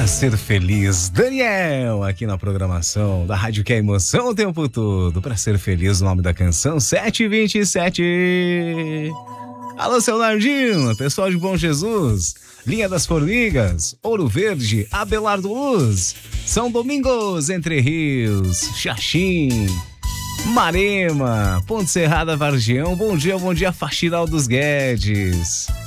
Pra ser feliz, Daniel, aqui na programação da Rádio que é emoção o tempo todo. Pra ser feliz, o nome da canção, 7h27. Alô, seu Nardinho, pessoal de Bom Jesus, Linha das Formigas, Ouro Verde, Abelardo Luz, São Domingos, Entre Rios, Xaxim, Marema, Ponte Serrada, Vargião. Bom dia, Faxinal dos Guedes.